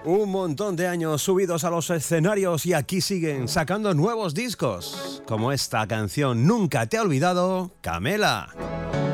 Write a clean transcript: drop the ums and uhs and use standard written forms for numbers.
Un montón de años subidos a los escenarios y aquí siguen sacando nuevos discos, como esta canción Nunca te he olvidado, Camela.